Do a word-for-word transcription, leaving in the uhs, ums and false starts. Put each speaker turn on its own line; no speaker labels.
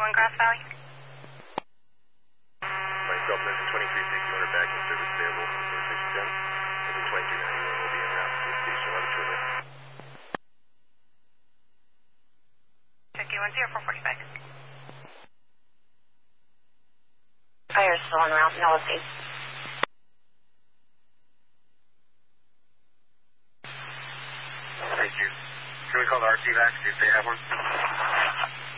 one Grass Valley.
Myself, Lincoln twenty-three sixty, owner back in service available from twenty-six ten. Lincoln twenty-three ninety-one will be in route to the station eleven shortly.
Turkey one zero four forty-five.
Fire is still en route, Noah East.
Thank you. Can we call the R T back, see if they have one?